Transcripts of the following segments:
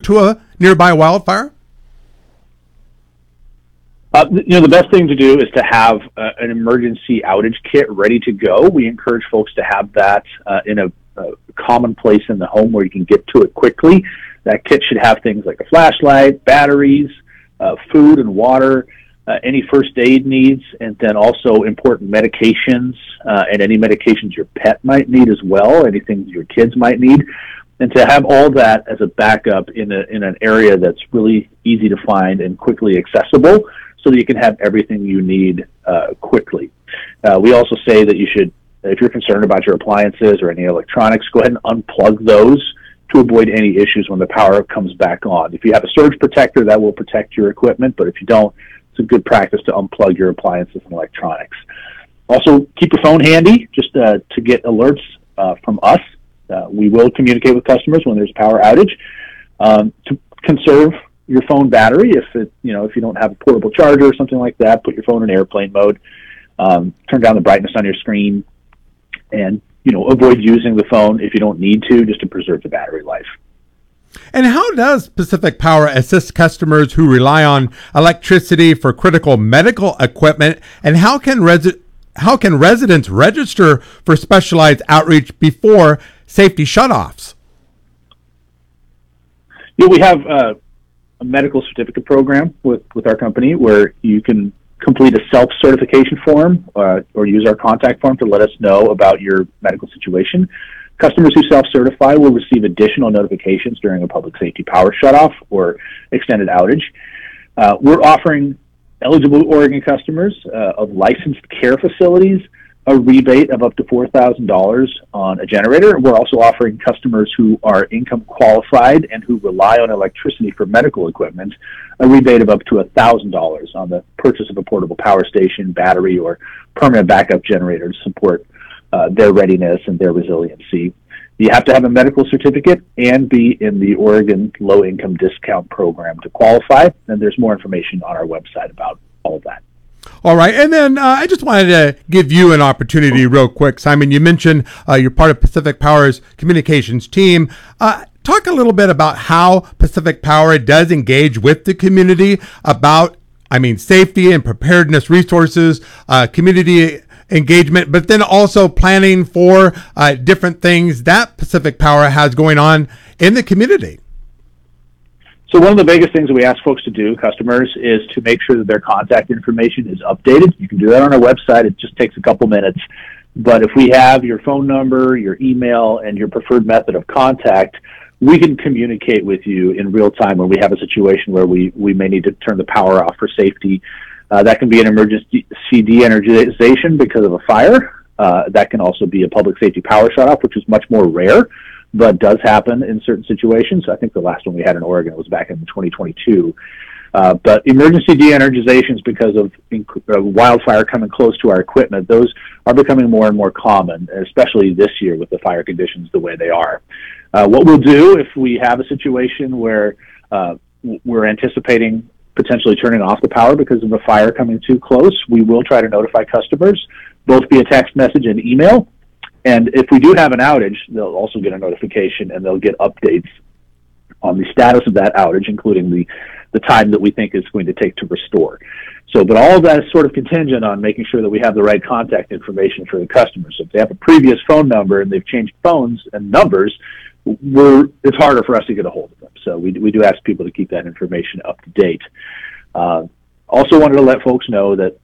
to a nearby wildfire? The best thing to do is to have an emergency outage kit ready to go. We encourage folks to have that in a common place in the home where you can get to it quickly. That kit should have things like a flashlight, batteries, food and water, any first aid needs, and then also important medications and any medications your pet might need as well, anything your kids might need. And to have all that as a backup in an area that's really easy to find and quickly accessible, so that you can have everything you need quickly. We also say that you should, if you're concerned about your appliances or any electronics, go ahead and unplug those to avoid any issues when the power comes back on. If you have a surge protector, that will protect your equipment, but if you don't, it's a good practice to unplug your appliances and electronics. Also, keep your phone handy just to get alerts from us. We will communicate with customers when there's a power outage. To conserve your phone battery, if you don't have a portable charger or something like that, put your phone in airplane mode, turn down the brightness on your screen, and avoid using the phone if you don't need to, just to preserve the battery life. And how does Pacific Power assist customers who rely on electricity for critical medical equipment, and how can residents register for specialized outreach before safety shutoffs? We have a medical certificate program with our company where you can complete a self-certification form or use our contact form to let us know about your medical situation. Customers who self-certify will receive additional notifications during a public safety power shutoff or extended outage. We're offering eligible Oregon customers of licensed care facilities a rebate of up to $4,000 on a generator. We're also offering customers who are income qualified and who rely on electricity for medical equipment a rebate of up to $1,000 on the purchase of a portable power station, battery, or permanent backup generator to support their readiness and their resiliency. You have to have a medical certificate and be in the Oregon Low Income Discount Program to qualify, and there's more information on our website about all of that. All right. And then I just wanted to give you an opportunity real quick. Simon, you mentioned you're part of Pacific Power's communications team. Talk a little bit about how Pacific Power does engage with the community about, safety and preparedness resources, community engagement, but then also planning for different things that Pacific Power has going on in the community. So one of the biggest things that we ask folks to do, customers, is to make sure that their contact information is updated. You can do that on our website. It just takes a couple minutes. But if we have your phone number, your email, and your preferred method of contact, we can communicate with you in real time when we have a situation where we may need to turn the power off for safety. That can be an emergency de-energization because of a fire. That can also be a public safety power shutoff, which is much more rare, but does happen in certain situations. I think the last one we had in Oregon was back in 2022. But emergency de-energizations because of wildfire coming close to our equipment, those are becoming more and more common, especially this year with the fire conditions the way they are. What we'll do if we have a situation where we're anticipating potentially turning off the power because of a fire coming too close, we will try to notify customers, both via text message and email. And if we do have an outage, they'll also get a notification and they'll get updates on the status of that outage, including the time that we think it's going to take to restore. So, but all of that is sort of contingent on making sure that we have the right contact information for the customers. So if they have a previous phone number and they've changed phones and numbers, it's harder for us to get a hold of them. So we do ask people to keep that information up to date. Also wanted to let folks know that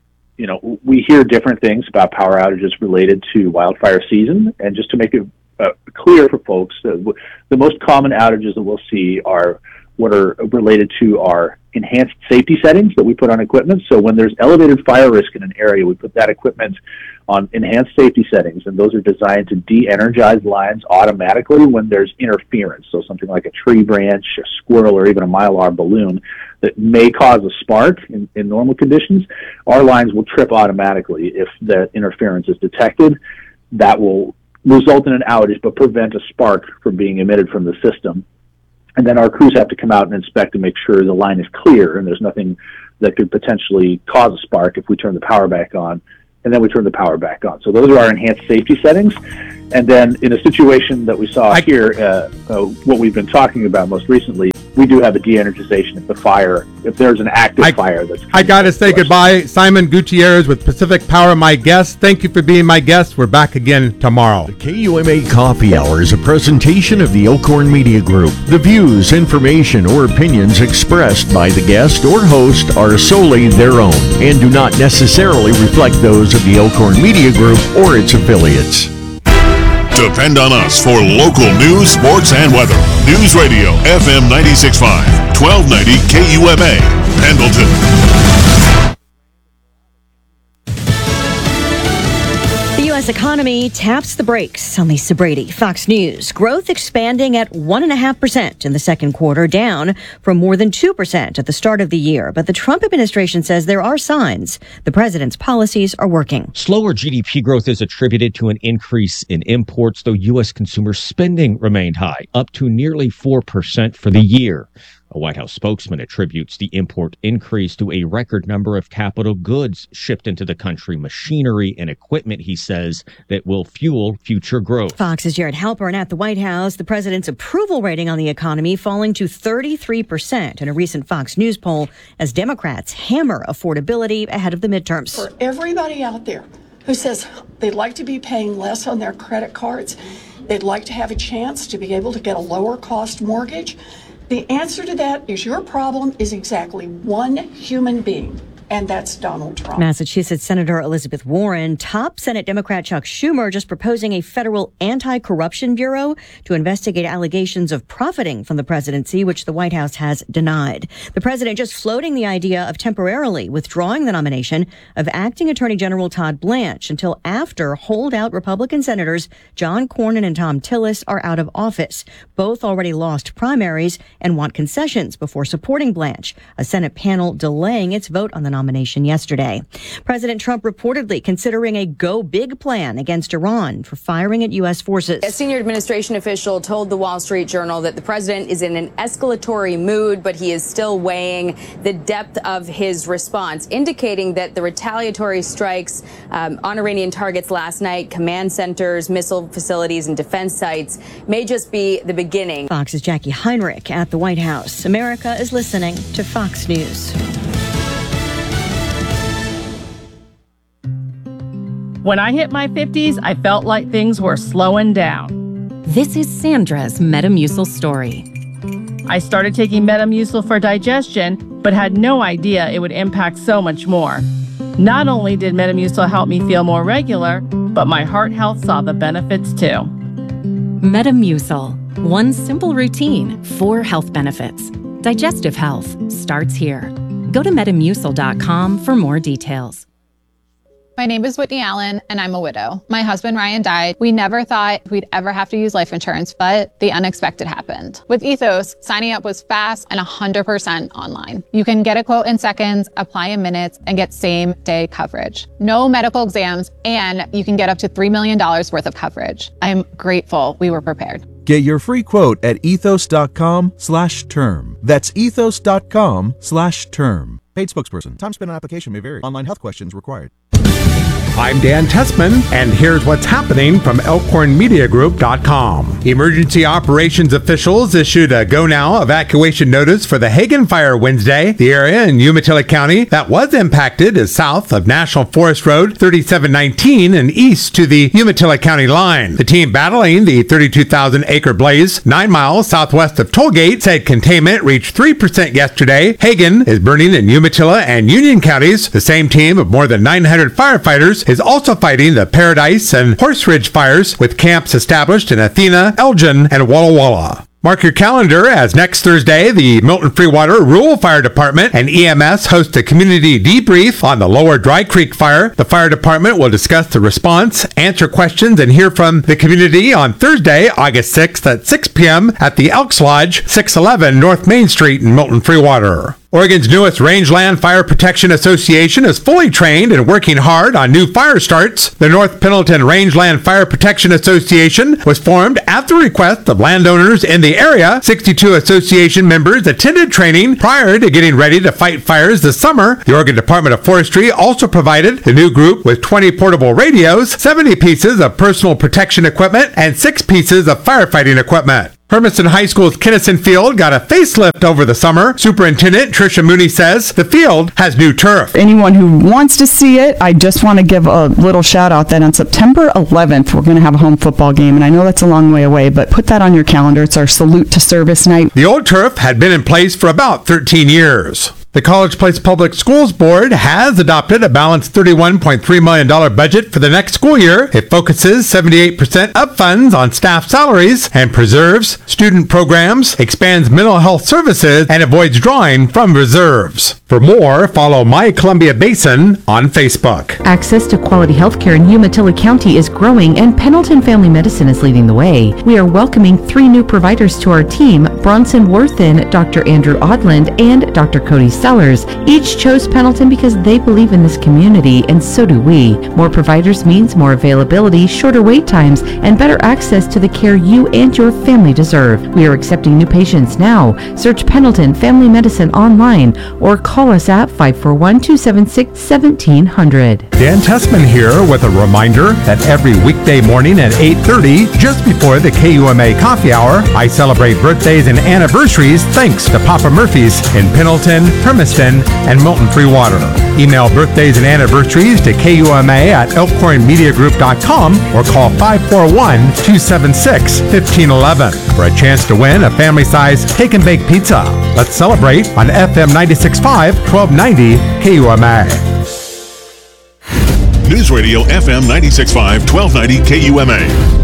we hear different things about power outages related to wildfire season, and just to make it clear for folks, the most common outages that we'll see are what are related to our enhanced safety settings that we put on equipment. So when there's elevated fire risk in an area, we put that equipment on enhanced safety settings, and those are designed to de-energize lines automatically when there's interference. So something like a tree branch, a squirrel, or even a Mylar balloon that may cause a spark in normal conditions, our lines will trip automatically if the interference is detected. That will result in an outage but prevent a spark from being emitted from the system. And then our crews have to come out and inspect to make sure the line is clear and there's nothing that could potentially cause a spark if we turn the power back on, and then we turn the power back on. So those are our enhanced safety settings. And then in a situation that we saw here, what we've been talking about most recently, we do have a de-energization if there's an active fire that's I got to say goodbye. Simon Gutierrez with Pacific Power, my guest. Thank you for being my guest. We're back again tomorrow. The KUMA Coffee Hour is a presentation of the Elkhorn Media Group. The views, information, or opinions expressed by the guest or host are solely their own and do not necessarily reflect those of the Elkhorn Media Group or its affiliates. Depend on us for local news, sports, and weather. News Radio, FM 96.5, 1290 KUMA, Pendleton. The U.S. economy taps the brakes on Lisa Brady. Fox News. Growth expanding at 1.5% in the second quarter, down from more than 2% at the start of the year. But the Trump administration says there are signs the president's policies are working. Slower GDP growth is attributed to an increase in imports, though U.S. consumer spending remained high, up to nearly 4% for the year. A White House spokesman attributes the import increase to a record number of capital goods shipped into the country, machinery and equipment, he says, that will fuel future growth. Fox's Jared Halpern at the White House. The president's approval rating on the economy falling to 33% in a recent Fox News poll as Democrats hammer affordability ahead of the midterms. For everybody out there who says they'd like to be paying less on their credit cards, they'd like to have a chance to be able to get a lower cost mortgage, the answer to that is your problem is exactly one human being, and that's Donald Trump. Massachusetts Senator Elizabeth Warren, top Senate Democrat Chuck Schumer just proposing a federal anti-corruption bureau to investigate allegations of profiting from the presidency, which the White House has denied. The president just floating the idea of temporarily withdrawing the nomination of acting Attorney General Todd Blanche until after holdout Republican senators John Cornyn and Thom Tillis are out of office. Both already lost primaries and want concessions before supporting Blanche. A Senate panel delaying its vote on the nomination yesterday. President Trump reportedly considering a go big plan against Iran for firing at U.S. forces. A senior administration official told the Wall Street Journal that the president is in an escalatory mood, but he is still weighing the depth of his response, indicating that the retaliatory strikes on Iranian targets last night, command centers, missile facilities, and defense sites may just be the beginning. Fox's Jackie Heinrich at the White House. America is listening to Fox News. When I hit my 50s, I felt like things were slowing down. This is Sandra's Metamucil story. I started taking Metamucil for digestion, but had no idea it would impact so much more. Not only did Metamucil help me feel more regular, but my heart health saw the benefits too. Metamucil. One simple routine, 4 health benefits. Digestive health starts here. Go to Metamucil.com for more details. My name is Whitney Allen, and I'm a widow. My husband, Ryan, died. We never thought we'd ever have to use life insurance, but the unexpected happened. With Ethos, signing up was fast and 100% online. You can get a quote in seconds, apply in minutes, and get same-day coverage. No medical exams, and you can get up to $3 million worth of coverage. I'm grateful we were prepared. Get your free quote at ethos.com/term. That's ethos.com/term. Paid spokesperson. Time spent on application may vary. Online health questions required. I'm Dan Tessman, and here's what's happening from ElkhornMediaGroup.com. Emergency operations officials issued a go-now evacuation notice for the Hagen fire Wednesday. The area in Umatilla County that was impacted is south of National Forest Road 3719 and east to the Umatilla County line. The team battling the 32,000-acre blaze 9 miles southwest of Tollgate said containment reached 3% yesterday. Hagen is burning in Umatilla and Union counties. The same team of more than 900 firefighters is also fighting the Paradise and Horse Ridge fires with camps established in Athena, Elgin, and Walla Walla. Mark your calendar as next Thursday, the Milton Freewater Rural Fire Department and EMS host a community debrief on the Lower Dry Creek fire. The fire department will discuss the response, answer questions, and hear from the community on Thursday, August 6th at 6 p.m. at the Elks Lodge, 611 North Main Street in Milton Freewater. Oregon's newest Rangeland Fire Protection Association is fully trained and working hard on new fire starts. The North Pendleton Rangeland Fire Protection Association was formed at the request of landowners in the area. 62 association members attended training prior to getting ready to fight fires this summer. The Oregon Department of Forestry also provided the new group with 20 portable radios, 70 pieces of personal protection equipment, and 6 pieces of firefighting equipment. Hermiston High School's Kinnison Field got a facelift over the summer. Superintendent Tricia Mooney says the field has new turf. Anyone who wants to see it, I just want to give a little shout out that on September 11th, we're going to have a home football game. And I know that's a long way away, but put that on your calendar. It's our salute to service night. The old turf had been in place for about 13 years. The College Place Public Schools Board has adopted a balanced $31.3 million budget for the next school year. It focuses 78% of funds on staff salaries and preserves student programs, expands mental health services, and avoids drawing from reserves. For more, follow My Columbia Basin on Facebook. Access to quality healthcare in Umatilla County is growing, and Pendleton Family Medicine is leading the way. We are welcoming 3 new providers to our team: Bronson Worthen, Dr. Andrew Odland, and Dr. Cody Sellers. Each chose Pendleton because they believe in this community, and so do we. More providers means more availability, shorter wait times, and better access to the care you and your family deserve. We are accepting new patients now. Search Pendleton Family Medicine online or call us at 541-276-1700. Dan Tessman here with a reminder that every weekday morning at 8:30, just before the KUMA Coffee Hour, I celebrate birthdays and anniversaries thanks to Papa Murphy's in Pendleton, Hermiston, and Milton Free Water. Email birthdays and anniversaries to KUMA at elkhornmediagroup.com or call 541-276-1511 for a chance to win a family-size take and bake pizza. Let's celebrate on FM 96.5, 1290 KUMA. News Radio FM 96.5, 1290 KUMA.